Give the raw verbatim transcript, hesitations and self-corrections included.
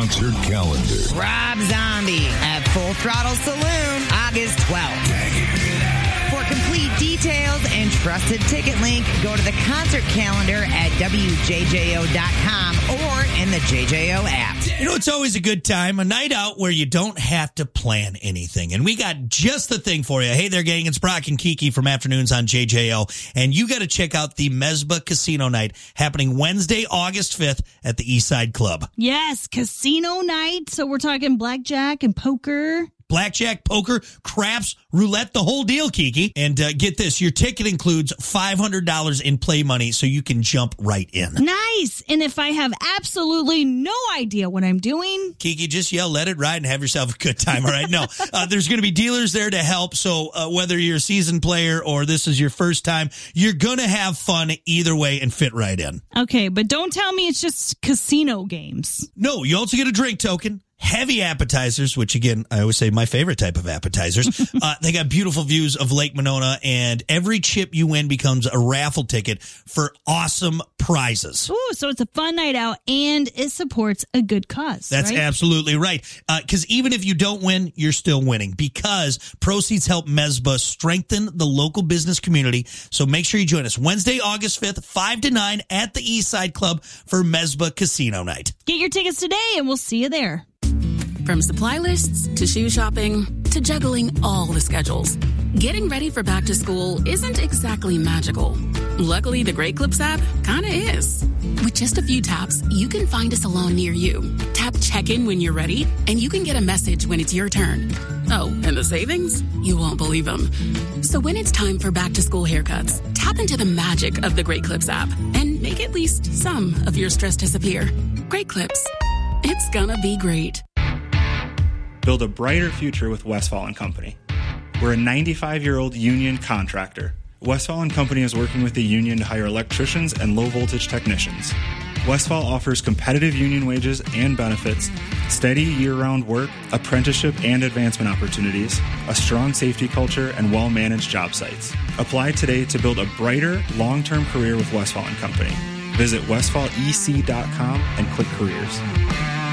concert calendar. Rob Zombie at Full Throttle Saloon, August twelfth. For complete details and trusted ticket link, go to the concert calendar at W J J O dot com or in the J J O app. You know, it's always a good time, a night out where you don't have to plan anything. And we got just the thing for you. Hey there, gang. It's Brock and Kiki from Afternoons on J J O. And you got to check out the Mezba Casino Night happening Wednesday, August fifth at the Eastside Club. Yes, casino night. So we're talking blackjack and poker. Blackjack, poker, craps, roulette, the whole deal, Kiki. And uh, get this, your ticket includes five hundred dollars in play money so you can jump right in. Nice. And if I have absolutely no idea what I'm doing, Kiki, just yell, let it ride, and have yourself a good time, all right? No, uh, there's going to be dealers there to help. So uh, whether you're a seasoned player or this is your first time, you're going to have fun either way and fit right in. Okay, but don't tell me it's just casino games. No, you also get a drink token. Heavy appetizers, which, again, I always say my favorite type of appetizers. uh, they got beautiful views of Lake Monona, and every chip you win becomes a raffle ticket for awesome prizes. Ooh, so it's a fun night out, and it supports a good cause. That's right? absolutely right. Because uh, even if you don't win, you're still winning, because proceeds help Mezba strengthen the local business community. So make sure you join us Wednesday, August fifth, five to nine at the Eastside Club for Mezba Casino Night. Get your tickets today, and we'll see you there. From supply lists to shoe shopping to juggling all the schedules, getting ready for back to school isn't exactly magical. Luckily, the Great Clips app kinda is. With just a few taps, you can find a salon near you. Tap check-in when you're ready, and you can get a message when it's your turn. Oh, and the savings? You won't believe them. So when it's time for back to school haircuts, tap into the magic of the Great Clips app and make at least some of your stress disappear. Great Clips. It's gonna be great. Build a brighter future with Westfall and Company. We're a ninety-five-year-old union contractor. Westfall and Company is working with the union to hire electricians and low-voltage technicians. Westfall offers competitive union wages and benefits, steady year-round work, apprenticeship and advancement opportunities, a strong safety culture, and well-managed job sites. Apply today to build a brighter, long-term career with Westfall and Company. Visit westfall e c dot com and click careers.